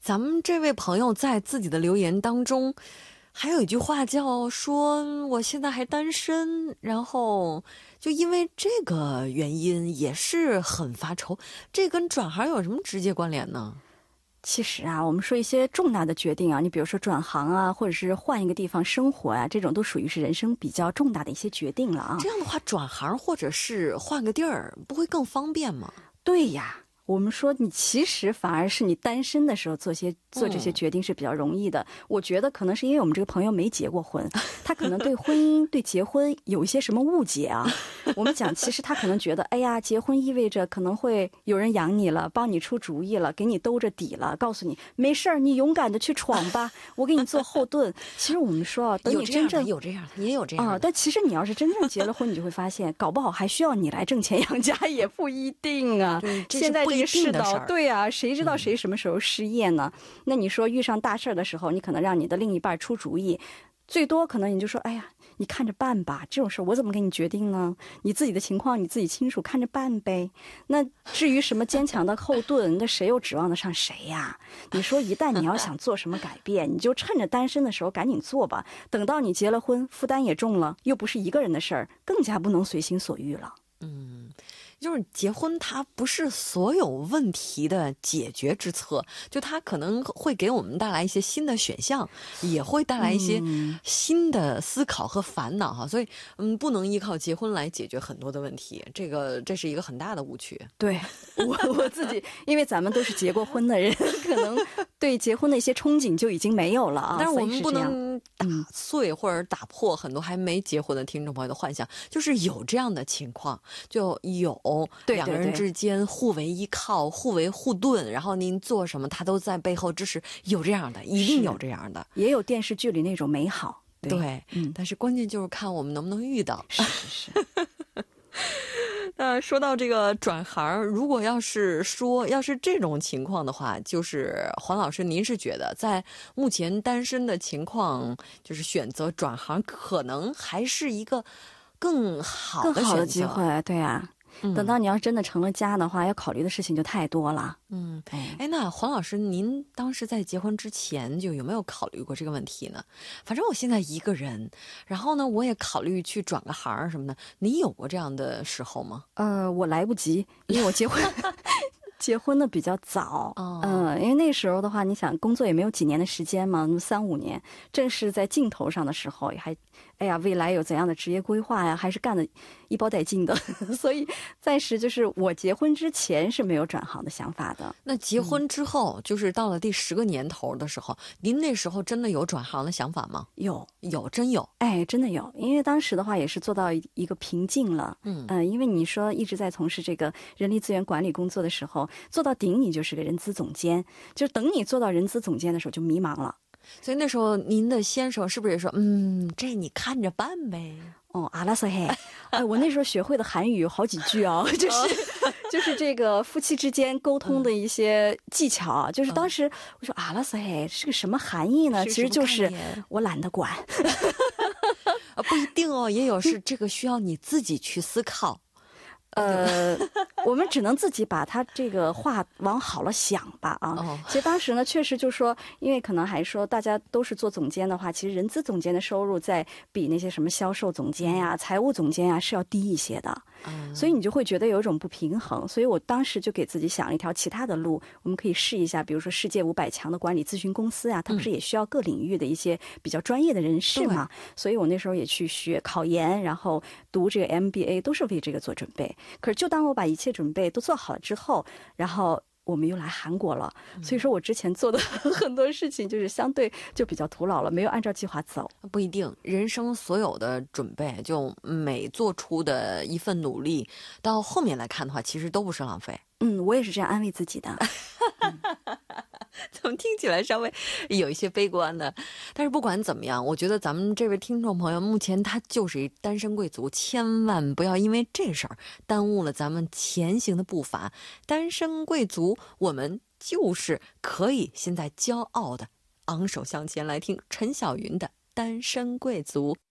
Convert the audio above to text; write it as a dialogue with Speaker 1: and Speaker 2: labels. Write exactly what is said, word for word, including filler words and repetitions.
Speaker 1: 咱们这位朋友在自己的留言当中还有一句话叫说我现在还单身，然后就因为这个原因也是很发愁，这跟转行有什么直接关联呢？
Speaker 2: 其实啊，我们说一些重大的决定啊，你比如说转行啊，或者是换一个地方生活啊，这种都属于是人生比较重大的一些决定了啊。
Speaker 1: 这样的话，转行或者是换个地儿，不会更方便吗？
Speaker 2: 对呀。我们说你其实反而是你单身的时候做些做这些决定是比较容易的、嗯、我觉得可能是因为我们这个朋友没结过婚，他可能对婚姻对结婚有一些什么误解啊。我们讲其实他可能觉得哎呀，结婚意味着可能会有人养你了，帮你出主意了，给你兜着底了，告诉你没事儿，你勇敢的去闯吧，我给你做后盾。其实我们说啊，等你真正
Speaker 1: 有这样的也有这样的、
Speaker 2: 啊、但其实你要是真正结了婚，你就会发现搞不好还需要你来挣钱养家也不一定啊。现在这个世道，对啊，谁知道谁什么时候失业呢、嗯、那你说遇上大事的时候，你可能让你的另一半出主意，最多可能你就说哎呀，你看着办吧，这种事我怎么给你决定呢？你自己的情况你自己清楚，看着办呗。那至于什么坚强的后盾，那谁又指望得上谁呀？你说一旦你要想做什么改变，你就趁着单身的时候赶紧做吧，等到你结了婚，负担也重了，又不是一个人的事儿，更加不能随心所欲了。
Speaker 1: 嗯，就是结婚它不是所有问题的解决之策，就它可能会给我们带来一些新的选项，也会带来一些新的思考和烦恼哈、嗯、所以嗯，不能依靠结婚来解决很多的问题，这个这是一个很大的误区。
Speaker 2: 对，我我自己因为咱们都是结过婚的人，可能对结婚的一些憧憬就已经没有了啊。
Speaker 1: 但是我们不能打碎或者打破很多还没结婚的听众朋友的幻想，就是有这样的情况，就有两个人之间互为依靠，互为护盾，然后您做什么他都在背后支持，有这样的，一定有这样的，
Speaker 2: 也有电视剧里那种美好。 对,
Speaker 1: 对、嗯、但是关键就是看我们能不能遇到。
Speaker 2: 是是是。
Speaker 1: 那说到这个转行，如果要是说要是这种情况的话，就是黄老师您是觉得在目前单身的情况，就是选择转行可能还是一个更好的选择，
Speaker 2: 更好的机会。对啊、嗯、等到你要真的成了家的话，要考虑的事情就太多了。
Speaker 1: 嗯，哎，那黄老师您当时在结婚之前就有没有考虑过这个问题呢？反正我现在一个人，然后呢我也考虑去转个行什么的，你有过这样的时候吗？
Speaker 2: 呃，我来不及，因为我结婚结婚的比较早，嗯、
Speaker 1: 哦
Speaker 2: 呃，因为那时候的话，你想工作也没有几年的时间嘛，那么三五年，正是在尽头上的时候，也还，哎呀，未来有怎样的职业规划呀，还是干的一包带劲的，所以暂时就是我结婚之前是没有转行的想法的。
Speaker 1: 那结婚之后，嗯、就是到了第十个年头的时候，您那时候真的有转行的想法吗？
Speaker 2: 有，
Speaker 1: 有，真有，
Speaker 2: 哎，真的有，因为当时的话也是做到一个瓶颈了，嗯嗯、呃，因为你说一直在从事这个人力资源管理工作的时候。做到顶你就是个人资总监，就等你做到人资总监的时候就迷茫了。
Speaker 1: 所以那时候您的先生是不是也说嗯，这你看着办呗？
Speaker 2: 哦，阿拉斯嘿，哎，我那时候学会的韩语有好几句啊，就是就是这个夫妻之间沟通的一些技巧啊，就是当时我说阿拉斯嘿是个什么含义呢？其实就是我懒得管。
Speaker 1: 啊，不一定哦，也有是这个需要你自己去思考。
Speaker 2: 呃，我们只能自己把他这个话往好了想吧啊。哦、其实当时呢，确实就说，因为可能还说大家都是做总监的话，其实人资总监的收入在比那些什么销售总监呀、财务总监呀是要低一些的。嗯、所以你就会觉得有一种不平衡。所以我当时就给自己想了一条其他的路，我们可以试一下，比如说世界五百强的管理咨询公司啊，它不是也需要各领域的一些比较专业的人士嘛？嗯、所以我那时候也去学考研，然后读这个 M B A， 都是为这个做准备。可是就当我把一切准备都做好了之后，然后我们又来韩国了，所以说我之前做的很多事情就是相对就比较徒劳了，没有按照计划走。
Speaker 1: 不一定，人生所有的准备，就每做出的一份努力，到后面来看的话，其实都不是浪费。
Speaker 2: 嗯，我也是这样安慰自己的。
Speaker 1: 嗯怎么听起来稍微有一些悲观的？但是不管怎么样，我觉得咱们这位听众朋友目前他就是一单身贵族，千万不要因为这事儿耽误了咱们前行的步伐。单身贵族，我们就是可以现在骄傲的昂首向前。来听陈小云的《单身贵族》。